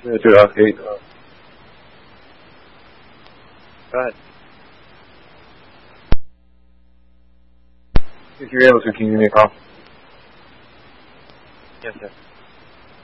8. Go ahead. If you're able to, can you give me a call? Yes, sir.